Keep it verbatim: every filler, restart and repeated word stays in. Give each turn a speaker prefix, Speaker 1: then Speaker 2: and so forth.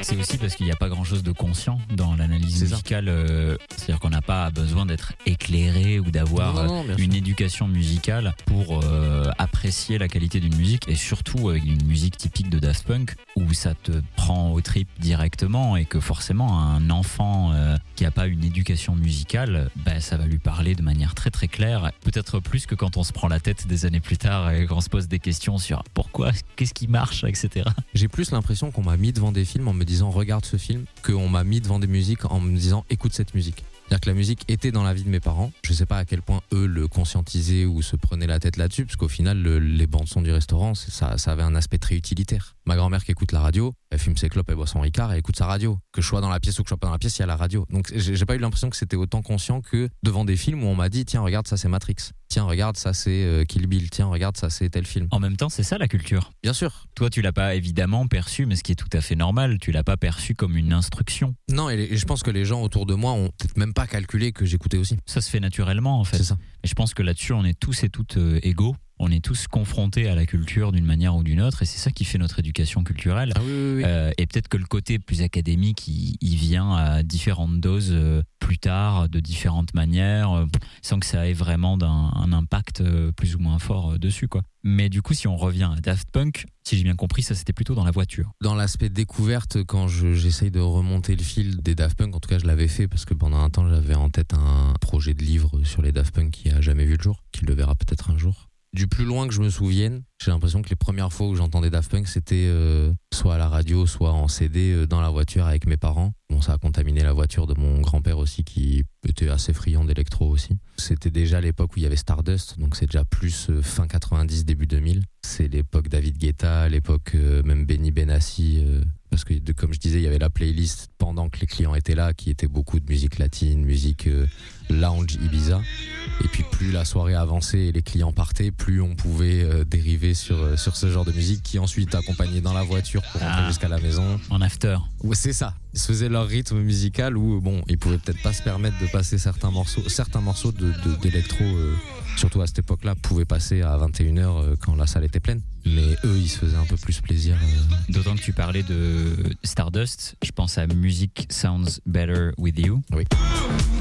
Speaker 1: C'est aussi parce qu'il n'y a pas grand-chose de conscient dans l'analyse
Speaker 2: C'est
Speaker 1: musicale. Euh, c'est-à-dire qu'on n'a pas besoin d'être éclairé ou d'avoir
Speaker 2: Non, non, bien
Speaker 1: une
Speaker 2: sûr.
Speaker 1: éducation musicale pour euh, apprécier la qualité d'une musique. Et surtout avec une musique typique de Daft Punk où ça te prend aux tripes directement et que forcément un enfant euh, qui n'a pas une éducation musicale, bah, ça va lui parler de manière très très claire. Peut-être plus que quand on se prend la tête des années plus tard et qu'on se pose des questions sur pourquoi, qu'est-ce qui marche, et cetera.
Speaker 2: J'ai plus l'impression qu'on m'a mis devant des films en me disant regarde ce film, qu'on m'a mis devant des musiques en me disant écoute cette musique. C'est-à-dire que la musique était dans la vie de mes parents. Je sais pas à quel point eux le conscientisaient ou se prenaient la tête là-dessus, parce qu'au final, le, les bandes-son du restaurant, c'est- ça, ça avait un aspect très utilitaire. Ma grand-mère qui écoute la radio, elle fume ses clopes, elle boit son Ricard, elle écoute sa radio. Que je sois dans la pièce ou que je sois pas dans la pièce, il y a la radio. Donc j'ai j'ai pas eu l'impression que c'était autant conscient que devant des films où on m'a dit tiens regarde ça c'est Matrix, tiens regarde ça c'est euh, Kill Bill, tiens regarde ça c'est tel film.
Speaker 1: En même temps, c'est ça la culture.
Speaker 2: Bien sûr.
Speaker 1: Toi, tu l'as pas évidemment perçu, mais ce qui est tout à fait normal, tu l'as pas perçu comme une instruction.
Speaker 2: Non et, et je pense que les gens autour de moi ont peut-être même pas calculé que j'écoutais aussi.
Speaker 1: Ça se fait naturellement en fait.
Speaker 2: C'est ça.
Speaker 1: Et je pense que là-dessus, on est tous et toutes euh, égaux. On est tous confrontés à la culture d'une manière ou d'une autre, et c'est ça qui fait notre éducation culturelle.
Speaker 2: Ah oui oui oui.
Speaker 1: Euh, et peut-être que le côté plus académique, il, il vient à différentes doses euh, plus tard, de différentes manières, euh, sans que ça ait vraiment d'un, un impact euh, plus ou moins fort euh, dessus, quoi. Mais du coup, si on revient à Daft Punk, si j'ai bien compris, ça c'était plutôt dans la voiture.
Speaker 2: Dans l'aspect découverte, quand je- j'essaye de remonter le fil des Daft Punk, en tout cas je l'avais fait parce que pendant un temps j'avais en tête un projet de livre sur les Daft Punk qui a jamais vu le jour, qui le verra peut-être un jour. Du plus loin que je me souvienne, j'ai l'impression que les premières fois où j'entendais Daft Punk, c'était euh, soit à la radio, soit en C D euh, dans la voiture avec mes parents. Bon, ça a contaminé la voiture de mon grand-père aussi, qui était assez friand d'électro aussi. C'était déjà l'époque où il y avait Stardust, donc c'est déjà plus euh, fin quatre-vingt-dix, début deux mille. C'est l'époque David Guetta, l'époque euh, même Benny Benassi, euh, parce que de, comme je disais, il y avait la playlist pendant que les clients étaient là, qui était beaucoup de musique latine, musique euh, lounge Ibiza. Et puis plus la soirée avançait et les clients partaient, plus on pouvait euh, dériver sur, euh, sur ce genre de musique qui ensuite accompagnait dans la voiture pour rentrer
Speaker 1: Ah.
Speaker 2: jusqu'à la maison.
Speaker 1: En after.
Speaker 2: Ouais, c'est ça. Ils se faisaient leur rythme musical où bon, ils pouvaient peut-être pas se permettre de passer certains morceaux, certains morceaux de, de- d'électro, euh, surtout à cette époque-là, pouvaient passer à vingt et une heures euh, quand la salle était pleine. Mais eux, ils se faisaient un peu plus plaisir. euh.
Speaker 1: D'autant que tu parlais de Stardust, je pense à Music Sounds Better With You.
Speaker 2: Oui.